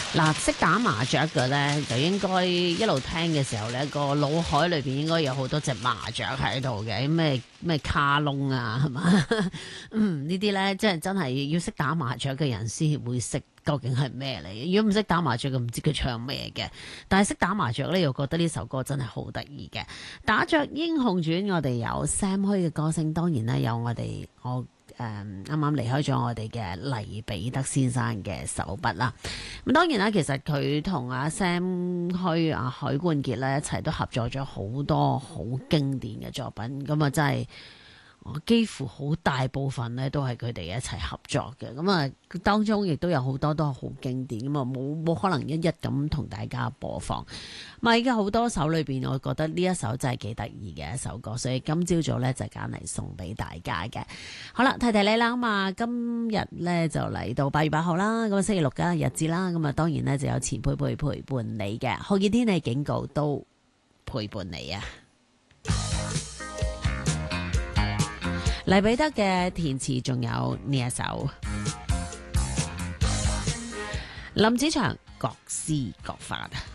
嗱，識打麻雀嘅咧，就應該一路聽嘅時候咧，個腦海裏邊應該有好多隻麻雀喺度嘅，咩卡窿啊，係嘛？呢啲咧，即係真係要識打麻雀嘅人先會識究竟係咩嚟。如果唔識打麻雀嘅，唔知佢唱咩嘅。但係識打麻雀咧，又覺得呢首歌真係好得意嘅。打雀英雄傳，我哋有 Sam 虛嘅歌聲，當然咧有我啱啱離開咗我哋嘅黎彼得先生嘅手筆啦。咁當然啦，其實佢同阿 Sam 虛、阿許冠傑咧一齊都合作咗好多好經典嘅作品。咁啊，真係幾乎好大部分咧都係佢哋一齊合作嘅。咁啊，當中亦都有好多都係好經典。咁啊，冇可能一一咁同大家播放。咁而家好多首裏邊，我覺得呢一首真係幾得意嘅一首歌，所以今朝早咧就揀嚟送俾大家嘅。好啦，提你啦，咁啊，今日咧就嚟到8月8號啦，咁啊星期六嘅日子啦，咁啊當然咧就有前輩陪伴你嘅酷熱天氣警告都陪伴你啊。黎彼得嘅填詞仲有呢一首，林子祥各施各法。